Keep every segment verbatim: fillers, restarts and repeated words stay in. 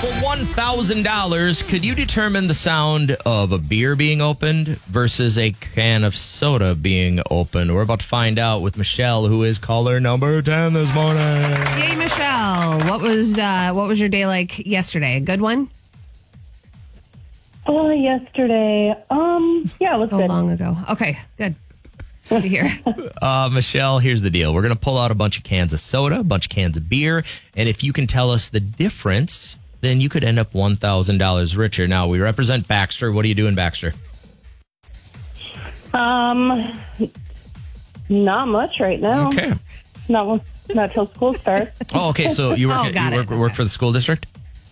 For one thousand dollars, could you determine the sound of a beer being opened versus a can of soda being opened? We're about to find out with Michelle, who is caller number ten this morning. Yay, Michelle. What was uh, what was your day like yesterday? A good one? Oh, yesterday. Um, yeah, it was So good. long ago. Okay, good. Good to hear. Uh, Michelle, here's the deal. We're going to pull out a bunch of cans of soda, a bunch of cans of beer, and if you can tell us the difference, then you could end up one thousand dollars richer. Now, we represent Baxter. What are you doing, Baxter? Um, not much right now. Okay. Not not till school starts. Oh, okay. So you work, Oh, at, got you it. work, work for the school district?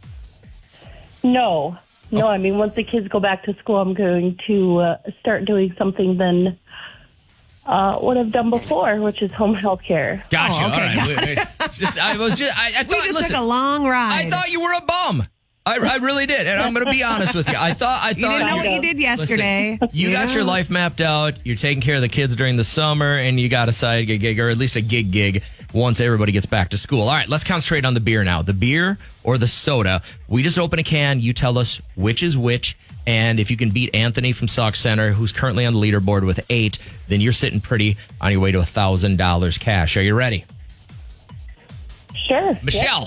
No, no. I mean, once the kids go back to school, I'm going to uh, start doing something than uh, what I've done before, which is home health care. Gotcha. Oh, okay, All right. Wait, wait. Just, I was just, I, I We thought, just listen, took a long ride. I thought you were a bum. I, I really did. And I'm going to be honest with you. I thought, I you thought didn't know what you- you did yesterday. Listen, you got know? your life mapped out. You're taking care of the kids during the summer, and you got a side gig, gig, or at least a gig gig once everybody gets back to school. All right, let's concentrate on the beer now. The beer or the soda. We just open a can. You tell us which is which. And if you can beat Anthony from Sauk Center, who's currently on the leaderboard with eight, then you're sitting pretty on your way to one thousand dollars cash. Are you ready? Sure. Michelle.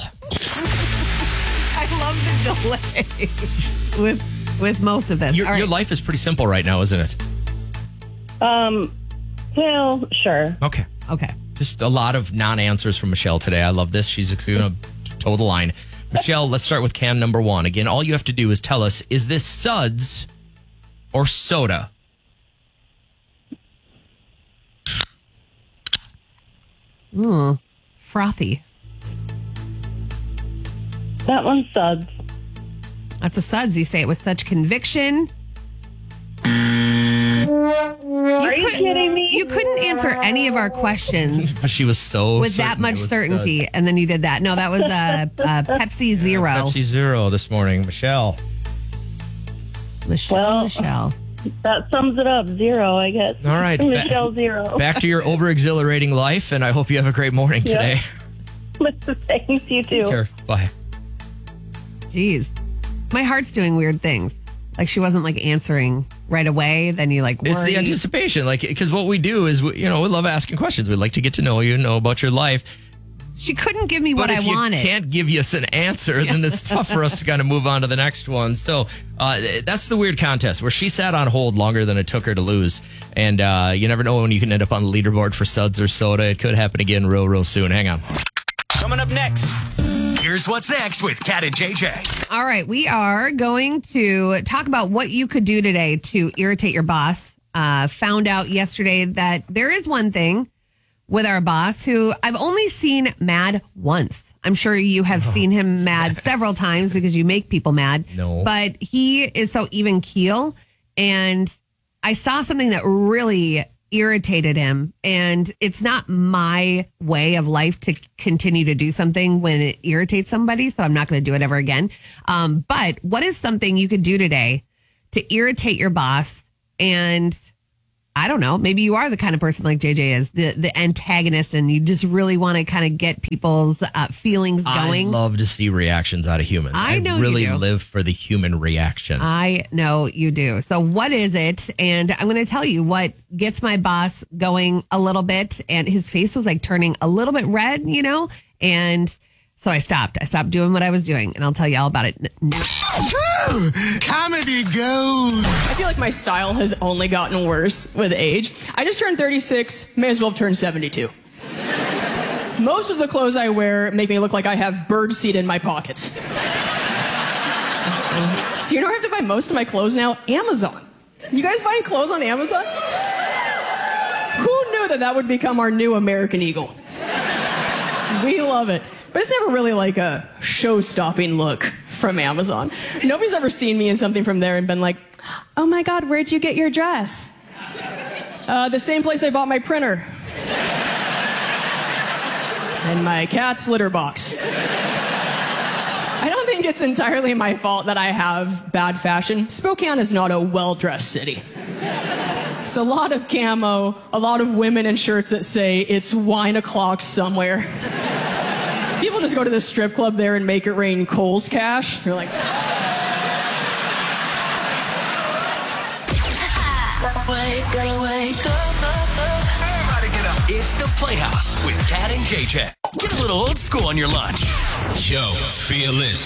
I love the delay with with most of this. Your, All right. your life is pretty simple right now, isn't it? Yeah. Um. Well, sure. Okay. Okay. Just a lot of non-answers from Michelle today. I love this. She's going to toe the line. Michelle, let's start with can number one. Again, all you have to do is tell us, is this suds or soda? Mm, frothy. That one's suds. That's a suds. You say it with such conviction. Are you couldn't- kidding me? You couldn't answer any of our questions But she was so with certain that it much was certainty, suds. and then you did that. No, that was a, a Pepsi Zero. Pepsi Zero this morning. Michelle. Michelle, Well- Michelle. That sums it up. Zero, I guess. All right. Michelle, zero. Back to your over-exhilarating life, and I hope you have a great morning Yeah. today. Thanks, you too. Sure. Bye. Jeez. My heart's doing weird things. Like she wasn't like answering right away. Then you like worry. It's the anticipation, like, because what we do is, we, you know, we love asking questions. We like to get to know you, know about your life. She couldn't give me what But if I you wanted. can't give us an answer, then it's tough for us to kind of move on to the next one. So uh, that's the weird contest where she sat on hold longer than it took her to lose. And uh, you never know when you can end up on the leaderboard for suds or soda. It could happen again real, real soon. Hang on. Coming up next, here's what's next with Kat and J J. All right, we are going to talk about what you could do today to irritate your boss. Uh, found out yesterday that there is one thing with our boss who I've only seen mad once. I'm sure you have seen him mad several times because you make people mad. No. But he is so even keel. And I saw something that really irritated him. And it's not my way of life to continue to do something when it irritates somebody. So I'm not going to do it ever again. Um, but what is something you could do today to irritate your boss? And I don't know, maybe you are the kind of person like J J is, the, the antagonist, and you just really want to kind of get people's uh, feelings going. I love to see reactions out of humans. I know you really do. live for the human reaction. I know you do. So what is it? And I'm going to tell you what gets my boss going a little bit. And his face was like turning a little bit red, you know? And so I stopped. I stopped doing what I was doing. And I'll tell you all about it n- now. Comedy gold. I feel like my style has only gotten worse with age. I just turned thirty-six, may as well have turned seventy-two. Most of the clothes I wear make me look like I have birdseed in my pockets. So you know where I have to buy most of my clothes now? Amazon. You guys buying clothes on Amazon? Who knew that that would become our new American Eagle? We love it. But it's never really like a show-stopping look from Amazon. Nobody's ever seen me in something from there and been like, oh my God, where'd you get your dress? Uh, the same place I bought my printer. And my cat's litter box. I don't think it's entirely my fault that I have bad fashion. Spokane is not a well-dressed city. It's a lot of camo, a lot of women in shirts that say, it's wine o'clock somewhere. People just go to the strip club there and make it rain Kohl's cash. You're like... Wake up, wake up, up, up. Everybody get up. It's the Playhouse with Kat and J J. Get a little old school on your lunch. Yo, feel this.